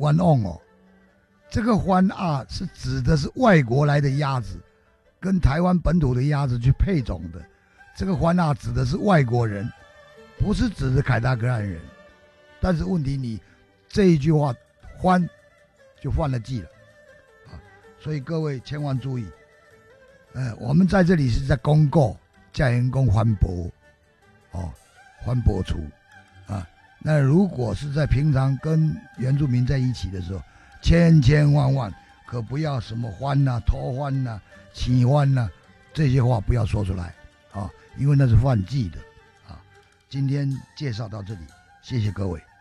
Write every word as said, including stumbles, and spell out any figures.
冤枉哦。这个番啊是指的是外国来的鸭子，跟台湾本土的鸭子去配种的。这个番啊指的是外国人，不是指的凯达格兰人。但是问题你这一句话番就犯了忌了啊，所以各位千万注意。呃，我们在这里是在公告叫员工番驳哦，番驳除啊。那如果是在平常跟原住民在一起的时候，千千万万可不要什么番呐、偷番呐、起番呐，这些话不要说出来啊，因为那是犯忌的啊。今天介绍到这里，谢谢各位。